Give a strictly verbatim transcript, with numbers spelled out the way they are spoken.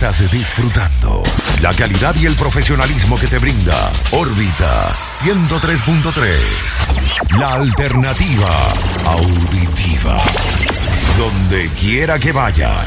Estás disfrutando la calidad y el profesionalismo que te brinda Órbita ciento tres punto tres. La alternativa auditiva. Donde quiera que vaya.